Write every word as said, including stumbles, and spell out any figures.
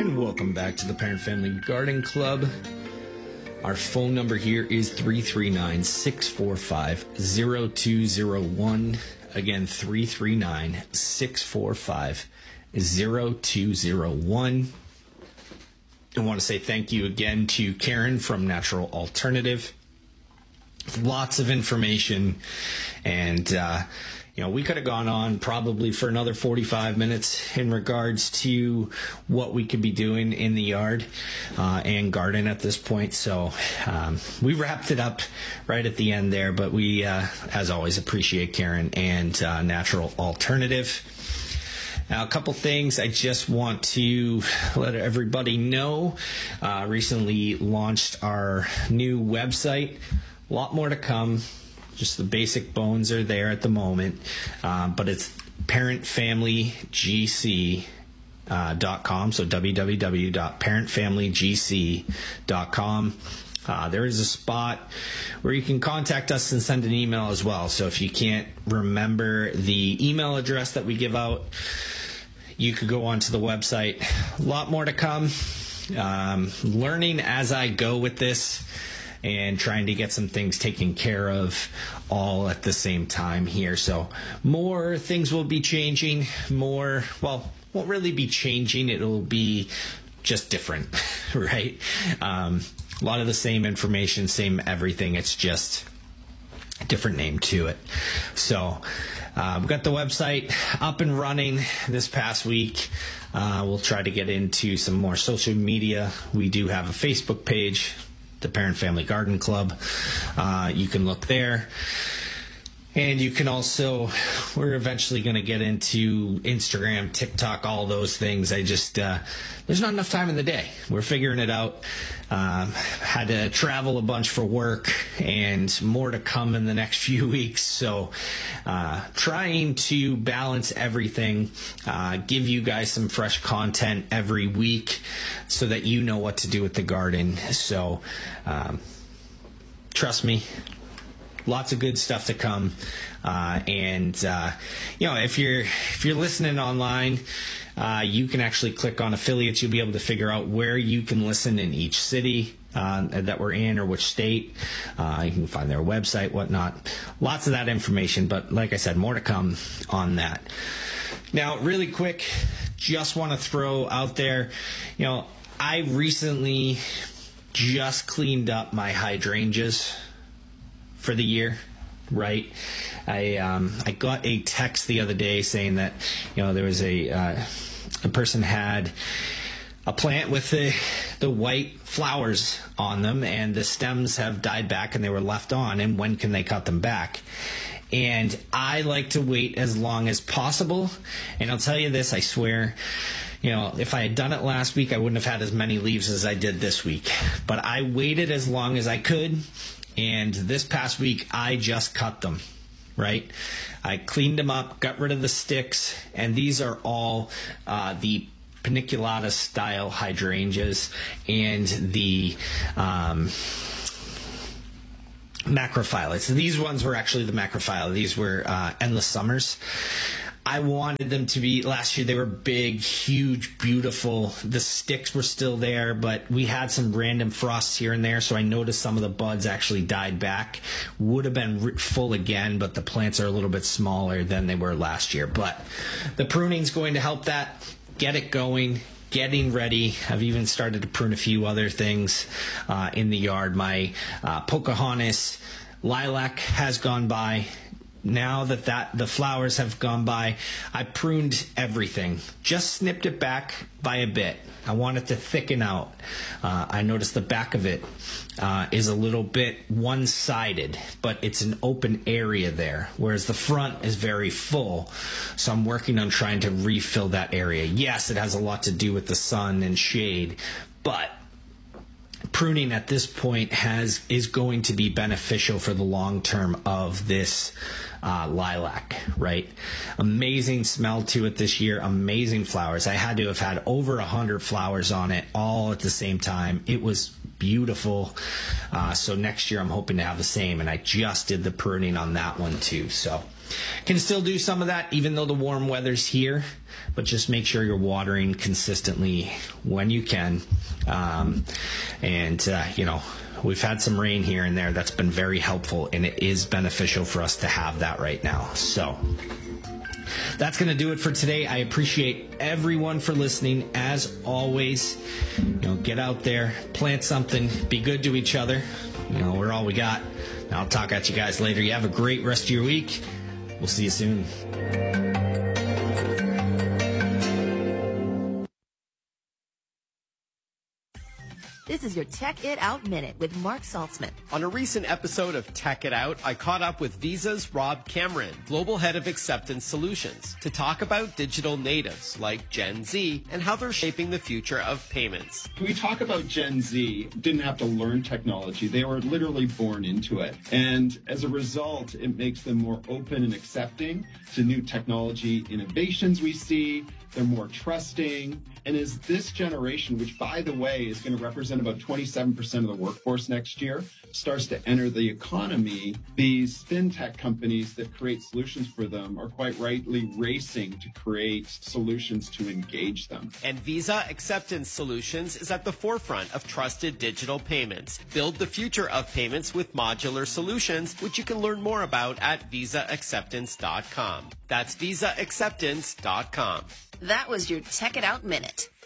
And welcome back to the Parent Family Garden Club. Our phone number here is three three nine, six four five, zero two zero one. Again, three three nine, six four five, zero two zero one. I want to say thank you again to Karen from Natural Alternative. Lots of information, and uh, you know, we could have gone on probably for another forty-five minutes in regards to what we could be doing in the yard uh, and garden at this point. So um, we wrapped it up right at the end there, but we, uh, as always, appreciate Karen and uh, Natural Alternative. Now, a couple things I just want to let everybody know. Uh, recently launched our new website. A lot more to come. Just the basic bones are there at the moment, uh, but it's parent family g c dot com, so w w w dot parent family g c dot com. Uh, there is a spot where you can contact us and send an email as well. So if you can't remember the email address that we give out, you could go onto the website. A lot more to come. Um, learning as I go with this, and trying to get some things taken care of all at the same time here. So more things will be changing, more, well, won't really be changing. It'll be just different, right? Um, a lot of the same information, same everything. It's just a different name to it. So uh, we've got the website up and running this past week. Uh, we'll try to get into some more social media. We do have a Facebook page, the Parent Family Garden Club. Uh, you can look there. And you can also, we're eventually going to get into Instagram, TikTok, all those things. I just, uh, there's not enough time in the day. We're figuring it out. Um, had to travel a bunch for work, and more to come in the next few weeks. So uh, trying to balance everything, uh, give you guys some fresh content every week so that you know what to do with the garden. So um, trust me. Lots of good stuff to come, uh, and uh, you know, if you're if you're listening online, uh, you can actually click on affiliates. You'll be able to figure out where you can listen in each city uh, that we're in, or which state. Uh, you can find their website, whatnot. Lots of that information, but like I said, more to come on that. Now, really quick, just want to throw out there, you know, I recently just cleaned up my hydrangeas for the year, right? I um, I got a text the other day saying that, you know, there was a uh, a person had a plant with the the white flowers on them, and the stems have died back and they were left on, and when can they cut them back? And I like to wait as long as possible, and I'll tell you this, I swear, you know, if I had done it last week, I wouldn't have had as many leaves as I did this week. But I waited as long as I could. And this past week, I just cut them, right? I cleaned them up, got rid of the sticks, and these are all uh, the paniculata style hydrangeas and the um, macrophylla. So these ones were actually the macrophylla. These were uh, endless summers. I wanted them to be, last year they were big, huge, beautiful. The sticks were still there, but we had some random frosts here and there, so I noticed some of the buds actually died back. Would have been full again, but the plants are a little bit smaller than they were last year. But the pruning's going to help that, get it going, getting ready. I've even started to prune a few other things uh, in the yard. My uh, Pocahontas lilac has gone by. Now that, that the flowers have gone by, I pruned everything. Just snipped it back by a bit. I want it to thicken out. Uh, I noticed the back of it uh, is a little bit one-sided, but it's an open area there, whereas the front is very full. So I'm working on trying to refill that area. Yes, it has a lot to do with the sun and shade, but pruning at this point has is going to be beneficial for the long term of this uh, lilac, right? Amazing smell to it this year, amazing flowers. I had to have had over a hundred flowers on it all at the same time. It was beautiful. Uh, so next year I'm hoping to have the same, and I just did the pruning on that one too. So can still do some of that even though the warm weather's here, but just make sure you're watering consistently when you can. Um, and, uh, you know, we've had some rain here and there. That's been very helpful, and it is beneficial for us to have that right now. So that's going to do it for today. I appreciate everyone for listening. As always, you know, get out there, plant something, be good to each other. You know, we're all we got. I'll talk at you guys later. You have a great rest of your week. We'll see you soon. This is your Tech It Out Minute with Mark Saltzman. On a recent episode of Tech It Out, I caught up with Visa's Rob Cameron, Global Head of Acceptance Solutions, to talk about digital natives like Gen Z and how they're shaping the future of payments. We talk about Gen Z, didn't have to learn technology. They were literally born into it. And as a result, it makes them more open and accepting to new technology innovations we see. They're more trusting. And as this generation, which, by the way, is going to represent about twenty-seven percent of the workforce next year, starts to enter the economy, these fintech companies that create solutions for them are quite rightly racing to create solutions to engage them. And Visa Acceptance Solutions is at the forefront of trusted digital payments. Build the future of payments with modular solutions, which you can learn more about at visa acceptance dot com. That's visa acceptance dot com. That was your Tech It Out Minute.